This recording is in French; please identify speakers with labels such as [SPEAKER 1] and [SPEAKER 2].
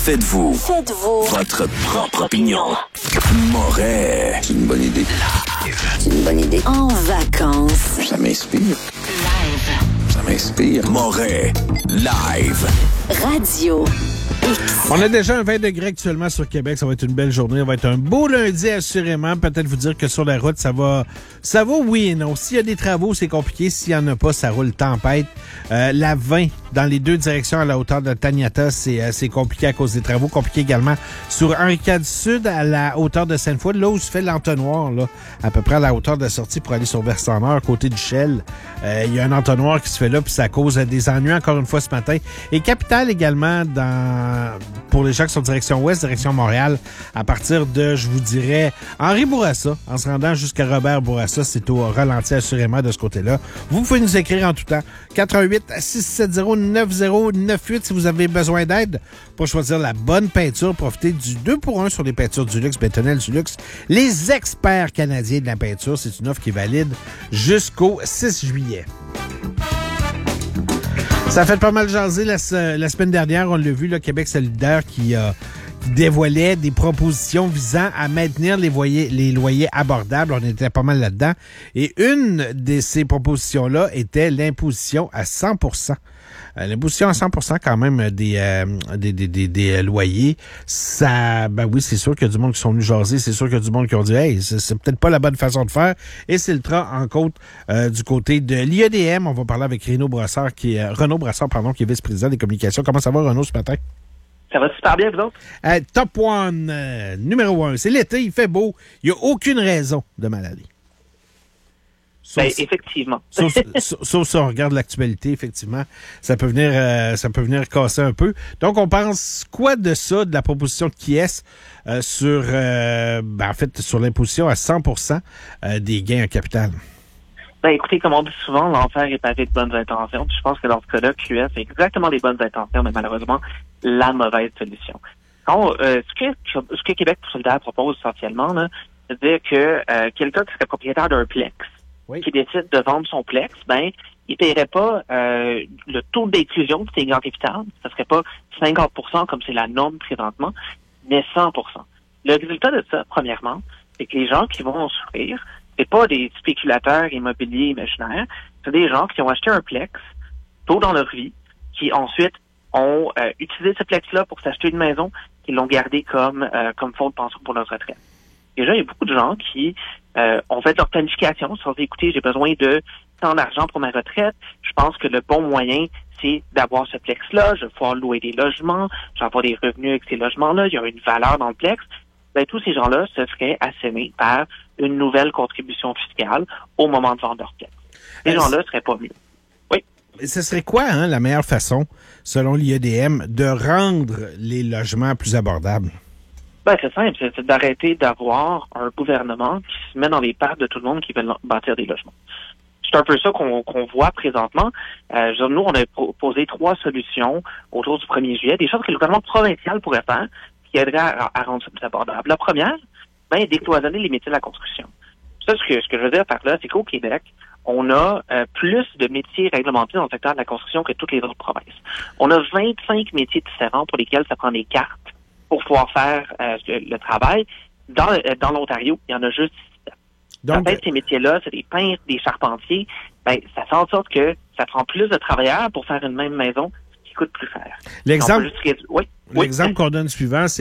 [SPEAKER 1] Faites-vous votre propre opinion. Moret.
[SPEAKER 2] C'est une bonne idée.
[SPEAKER 3] C'est une bonne idée.
[SPEAKER 4] En vacances.
[SPEAKER 2] Ça m'inspire. Ça m'inspire.
[SPEAKER 1] Moret. Live.
[SPEAKER 4] Radio.
[SPEAKER 5] On a déjà un 20 degrés actuellement sur Québec. Ça va être une belle journée. Ça va être un beau lundi, assurément. Peut-être vous dire que sur la route, ça va oui et non. S'il y a des travaux, c'est compliqué. S'il y en a pas, ça roule tempête. La 20 dans les deux directions à la hauteur de Taniata, c'est compliqué à cause des travaux. Compliqué également sur Henri IV Sud à la hauteur de Sainte-Foy, là où se fait l'entonnoir, là, à peu près à la hauteur de la sortie pour aller sur Versant-Nord, côté du Shell. Il y a un entonnoir qui se fait là, puis ça cause des ennuis encore une fois ce matin. Et Capitale également pour les gens qui sont direction ouest, direction Montréal, à partir de, je vous dirais, Henri Bourassa, en se rendant jusqu'à Robert Bourassa, c'est au ralenti assurément de ce côté-là. Vous pouvez nous écrire en tout temps. 418-670-9098 si vous avez besoin d'aide pour choisir la bonne peinture. Profitez du 2-pour-1 sur les peintures du luxe, Bétonnel du luxe. Les experts canadiens de la peinture, c'est une offre qui est valide jusqu'au 6 juillet. Ça a fait pas mal jaser la semaine dernière. On l'a vu, le Québec solidaire qui dévoilait des propositions visant à maintenir les loyers abordables. On était pas mal là-dedans. Et une de ces propositions-là était l'imposition à 100%. L'imposition à 100% quand même des loyers. Ça, ben oui, c'est sûr qu'il y a du monde qui sont venus jaser. C'est sûr qu'il y a du monde qui ont dit, hey, c'est peut-être pas la bonne façon de faire. Et c'est le train en côte du côté de l'IEDM. On va parler avec Renaud Brassard, qui est vice-président des communications. Comment ça va, Renaud, ce matin?
[SPEAKER 6] Ça va super bien, vous autres?
[SPEAKER 5] Top one, numéro 1. C'est l'été, il fait beau. Il n'y a aucune raison de mal aller.
[SPEAKER 6] Effectivement.
[SPEAKER 5] Sauf si on regarde l'actualité, effectivement, ça peut venir casser un peu. Donc, on pense quoi de ça, de la proposition de Kies sur l'imposition à 100% des gains en capital?
[SPEAKER 6] Écoutez, comme on dit souvent, l'enfer est pavé de bonnes intentions. Puis je pense que dans ce cas-là, QS a exactement les bonnes intentions, mais malheureusement, la mauvaise solution. Ce que Québec solidaire propose essentiellement, là, c'est de dire que quelqu'un qui serait propriétaire d'un plex, oui, qui décide de vendre son plex, il paierait pas le taux d'inclusion de ses gains en capital. Ça serait pas 50% comme c'est la norme présentement, mais 100%. Le résultat de ça, premièrement, c'est que les gens qui vont en souffrir, c'est pas des spéculateurs immobiliers imaginaires, c'est des gens qui ont acheté un plex tôt dans leur vie, qui ensuite ont utilisé ce plex-là pour s'acheter une maison, qui l'ont gardé comme fonds de pension pour leur retraite. Déjà, il y a beaucoup de gens qui ont fait leur planification, se sont dit, écoutez, j'ai besoin de tant d'argent pour ma retraite. Je pense que le bon moyen, c'est d'avoir ce plex-là. Je vais pouvoir louer des logements. Je vais avoir des revenus avec ces logements-là. Il y a une valeur dans le plex. Tous ces gens-là se feraient asséner par une nouvelle contribution fiscale au moment de vendre leur plex. Ces gens-là seraient pas mieux. Oui.
[SPEAKER 5] Et ce serait quoi, la meilleure façon, selon l'IEDM, de rendre les logements plus abordables?
[SPEAKER 6] C'est simple, c'est d'arrêter d'avoir un gouvernement qui se met dans les pattes de tout le monde qui veut bâtir des logements. C'est un peu ça qu'on voit présentement. Nous, on a proposé 3 solutions autour du 1er juillet, des choses que le gouvernement provincial pourrait faire qui aideraient à rendre ça plus abordable. La première, décloisonner les métiers de la construction. Ça, ce que je veux dire par là, c'est qu'au Québec, on a plus de métiers réglementés dans le secteur de la construction que toutes les autres provinces. On a 25 métiers différents pour lesquels ça prend des cartes pour pouvoir faire le travail. Dans l'Ontario, il y en a juste 7. Donc, ces métiers-là, c'est des peintres, des charpentiers. Ça fait en sorte que ça prend plus de travailleurs pour faire une même maison qui coûte plus cher.
[SPEAKER 5] L'exemple qu'on donne suivant, c'est